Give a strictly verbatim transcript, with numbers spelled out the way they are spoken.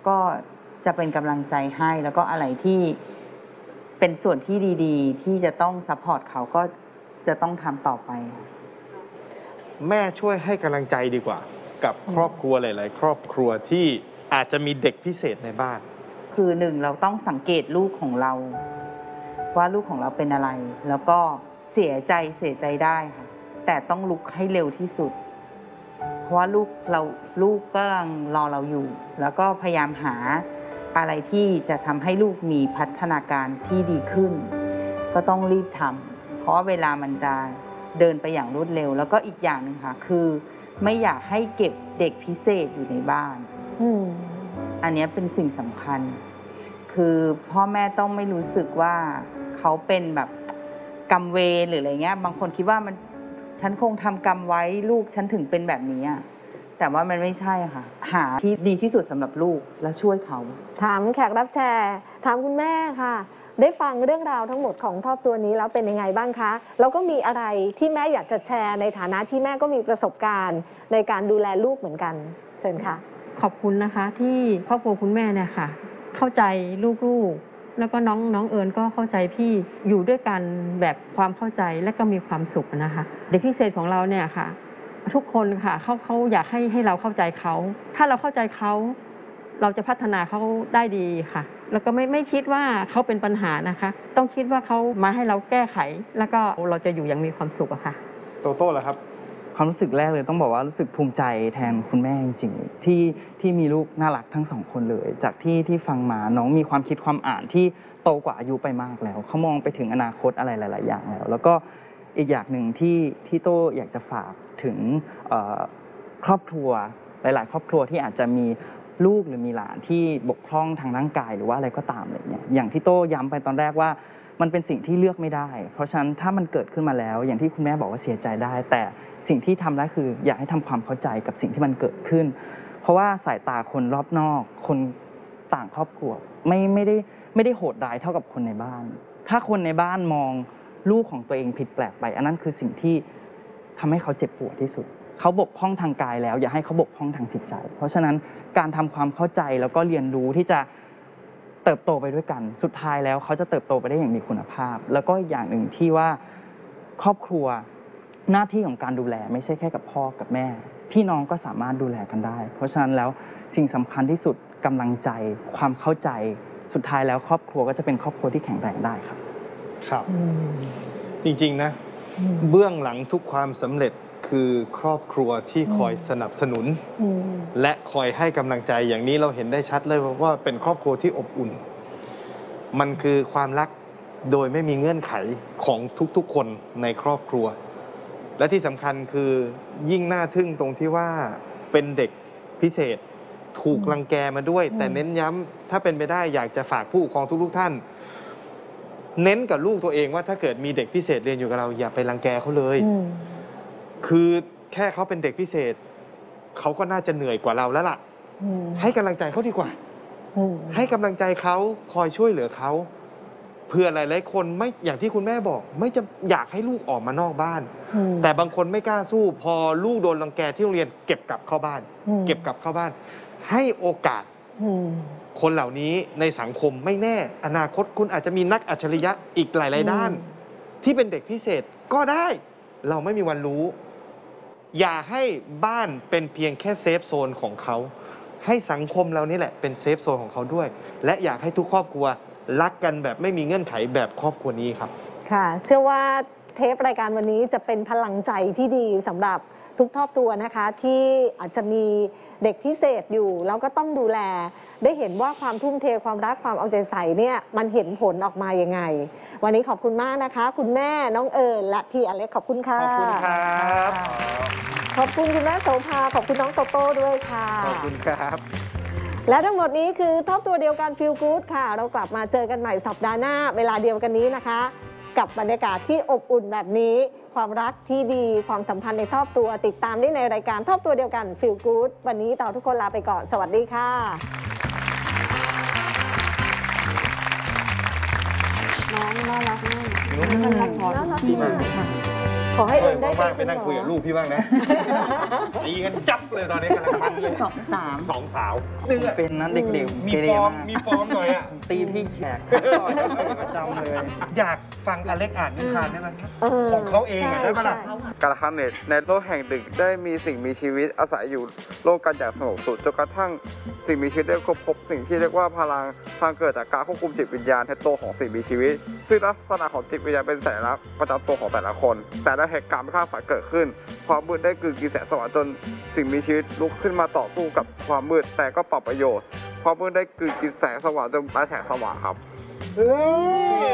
ก็จะเป็นกำลังใจให้แล้วก็อะไรที่เป็นส่วนที่ดีๆที่จะต้องซัพพอร์ตเขาก็จะต้องทำต่อไปแม่ช่วยให้กำลังใจดีกว่ากับครอบครัวหลายๆครอบครัวที่อาจจะมีเด็กพิเศษในบ้านคือหนึ่งเราต้องสังเกตลูกของเราว่าลูกของเราเป็นอะไรแล้วก็เสียใจเสียใจได้ค่ะแต่ต้องลุกให้เร็วที่สุดเพราะว่าลูกเราลูกกำลังรอเราอยู่แล้วก็พยายามหาอะไรที่จะทำให้ลูกมีพัฒนาการที่ดีขึ้นก็ต้องรีบทำเพราะว่าเวลามันจะเดินไปอย่างรวดเร็วแล้วก็อีกอย่างหนึ่งค่ะคือไม่อยากให้เก็บเด็กพิเศษอยู่ในบ้านอันนี้เป็นสิ่งสำคัญคือพ่อแม่ต้องไม่รู้สึกว่าเขาเป็นแบบกรรมเวรหรืออะไรเงี้ยบางคนคิดว่ามันฉันคงทำกรรมไว้ลูกฉันถึงเป็นแบบนี้แต่ว่ามันไม่ใช่ค่ะหาที่ดีที่สุดสำหรับลูกแล้วช่วยเขาถามแขกรับแชร์ถามคุณแม่ค่ะได้ฟังเรื่องราวทั้งหมดของครอบครัวนี้แล้วเป็นยังไงบ้างคะแล้วก็มีอะไรที่แม่อยากจะแชร์ในฐานะที่แม่ก็มีประสบการณ์ในการดูแลลูกเหมือนกันเชิญค่ะขอบคุณนะคะที่ครอบครัวคุณแม่เนี่ยค่ะเข้าใจลูกๆแล้วก็น้องน้องเอิญก็เข้าใจพี่อยู่ด้วยกันแบบความเข้าใจและก็มีความสุขนะคะเด็กพิเศษของเราเนี่ยค่ะทุกคนค่ะเขาเขาอยากให้ให้เราเข้าใจเขาถ้าเราเข้าใจเขาเราจะพัฒนาเขาได้ดีค่ะแล้วก็ไม่ไม่คิดว่าเขาเป็นปัญหานะคะต้องคิดว่าเขามาให้เราแก้ไขแล้วก็เราจะอยู่อย่างมีความสุขอะค่ะโตโต้เหรอครับความรู้สึกแรกเลยต้องบอกว่ารู้สึกภูมิใจแทนคุณแม่จริงๆที่ที่มีลูกน่ารักทั้งสองคนเลยจากที่ที่ฟังมาน้องมีความคิดความอ่านที่โตกว่าอายุไปมากแล้วเขามองไปถึงอนาคตอะไรหลายๆอย่างแล้วแล้วก็อีกอย่างหนึ่งที่ที่โต้อยากจะฝากถึงครอบครัวหลายๆครอบครัวที่อาจจะมีลูกหรือมีหลานที่บกพร่องทางร่างกายหรือว่าอะไรก็ตามอะไรเงี้ยอย่างที่โต้ย้ำไปตอนแรกว่ามันเป็นสิ่งที่เลือกไม่ได้เพราะฉะนั้นถ้ามันเกิดขึ้นมาแล้วอย่างที่คุณแม่บอกว่าเสียใจได้แต่สิ่งที่ทำได้คืออยากให้ทำความเข้าใจกับสิ่งที่มันเกิดขึ้นเพราะว่าสายตาคนรอบนอกคนต่างครอบครัวไม่ไม่ได้ไม่ได้โหดร้ายเท่ากับคนในบ้านถ้าคนในบ้านมองลูกของตัวเองผิดแปลกไปอันนั้นคือสิ่งที่ทำให้เขาเจ็บปวดที่สุดเขาบกพร่องทางกายแล้วอย่าให้เขาบกพร่องทางจิตใจเพราะฉะนั้นการทำความเข้าใจแล้วก็เรียนรู้ที่จะเติบโตไปด้วยกันสุดท้ายแล้วเขาจะเติบโตไปได้อย่างมีคุณภาพแล้วก็อย่างหนึ่งที่ว่าครอบครัวหน้าที่ของการดูแลไม่ใช่แค่กับพ่อกับแม่พี่น้องก็สามารถดูแลกันได้เพราะฉะนั้นแล้วสิ่งสำคัญที่สุดกำลังใจความเข้าใจสุดท้ายแล้วครอบครัวก็จะเป็นครอบครัวที่แข็งแรงได้ครับครับจริงๆนะเบื้องหลังทุกความสำเร็จคือครอบครัวที่คอยสนับสนุนและคอยให้กำลังใจอย่างนี้เราเห็นได้ชัดเลยว่าเป็นครอบครัวที่อบอุ่นมันคือความรักโดยไม่มีเงื่อนไขของทุกๆคนในครอบครัวและที่สำคัญคือยิ่งน่าทึ่งตรงที่ว่าเป็นเด็กพิเศษถูกรังแกมาด้วยแต่เน้นย้ำถ้าเป็นไปได้อยากจะฝากผู้ปกครองทุกๆท่านเน้นกับลูกตัวเองว่าถ้าเกิดมีเด็กพิเศษเรียนอยู่กับเราอย่าไปรังแกเขาเลยคือแค่เขาเป็นเด็กพิเศษเขาก็น่าจะเหนื่อยกว่าเราแล้วล่ะให้กำลังใจเขาดีกว่าให้กำลังใจเขาคอยช่วยเหลือเขาเพื่อหลายๆคนไม่อย่างที่คุณแม่บอกไม่จะอยากให้ลูกออกมานอกบ้านแต่บางคนไม่กล้าสู้พอลูกโดนรังแกที่โรงเรียนเก็บกลับเข้าบ้านเก็บกลับเข้าบ้านให้โอกาสคนเหล่านี้ในสังคมไม่แน่อนาคตคุณอาจจะมีนักอัจฉริยะอีกหลายๆด้านที่เป็นเด็กพิเศษก็ได้เราไม่มีวันรู้อย่าให้บ้านเป็นเพียงแค่เซฟโซนของเขาให้สังคมเรานี่แหละเป็นเซฟโซนของเขาด้วยและอยากให้ทุกครอบครัวรักกันแบบไม่มีเงื่อนไขแบบครอบครัวนี้ครับค่ะเชื่อว่าเทปรายการวันนี้จะเป็นพลังใจที่ดีสำหรับทุกครอบครัวนะคะที่อาจจะมีเด็กพิเศษอยู่แล้วก็ต้องดูแลได้เห็นว่าความทุ่มเทความรักความเอาใจใส่เนี่ยมันเห็นผลออกมายังไงวันนี้ขอบคุณมากนะคะคุณแม่น้องเอิญและพี่อเล็กขอบคุณค่ะขอบคุณครับขอบคุณคุณแม่โสภาขอบคุณน้องโตโต้ด้วยค่ะขอบคุณครับและทั้งหมดนี้คือครอบครัวเดียวกันฟีลกู๊ดค่ะเรากลับมาเจอกันใหม่สัปดาห์หน้าเวลาเดียวกันนี้นะคะกับบรรยากาศที่อบอุ่นแบบนี้ความรักที่ดีความสัมพันธ์ในครอบครัวติดตามได้ในรายการครอบครัวเดียวกันฟีลกู๊ดวันนี้เราทุกคนลาไปก่อนสวัสดีค่ะน้องน่ารักมากน้องน่ารักพอที่มากขอให้เอิญได้ว่างๆไปนั่งคุยกับลูกพี่บ้างนะตีกันจับเลยตอนนี้กำลังมันเลยสองสามสองสาวผมเป็นนั้นเด็กๆมีเกเรฟอร์มมากมีฟอร์มหน่อยอ่ะตีพี่แขกต่อยประจำเลยอยากฟังอเล็กอ่านนิทานได้ไหมเออของเขาเองอะได้ปะล่ะใช่กาลครั้งหนึ่งในโลกแห่งหนึ่งได้มีสิ่งมีชีวิตอาศัยอยู่ร่วมกันอย่างสงบสุขจนกระทั่งสิ่งมีชีวิตได้ค้นพบสิ่งที่เรียกว่าพลังพลังเกิดจากการควบคุมจิตวิญญาณในตัวของสิ่งมีชีวิต ซึ่งลักษณะของจิตวิญญาณเป็นสัญลักษณ์ประจำตัวของแต่ละคน แต่ละเหตุการณ์ไม่คาดฝันเกิดขึ้นความมืดได้กลืนกินแสงสว่างจนสิ่งมีชีวิตลุกขึ้นมาต่อสู้กับความมืดแต่ก็ปรับประโยชน์ความมืดได้กลืนกินแสงสว่างจนปลายแสงสว่างครับเฮ้ย